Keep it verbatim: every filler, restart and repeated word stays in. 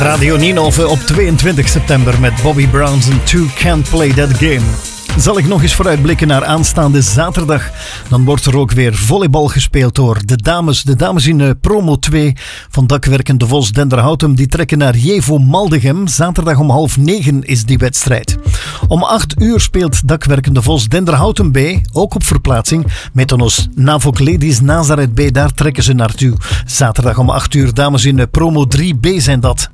Radio Ninove op tweeëntwintig september met Bobby Brown's en Two Can't Play That Game. Zal ik nog eens vooruitblikken naar aanstaande zaterdag. Dan wordt er ook weer volleybal gespeeld door de dames. De dames in uh, promo twee van Dakwerken De Vos Denderhoutem. Die trekken naar Jevo Maldegem. Zaterdag om half negen is die wedstrijd. Om acht uur speelt Dakwerken De Vos Denderhoutem B. Ook op verplaatsing. Metanos Navok Ladies Nazareth B. Daar trekken ze naartoe. Zaterdag om acht uur dames in uh, promo drie B zijn dat.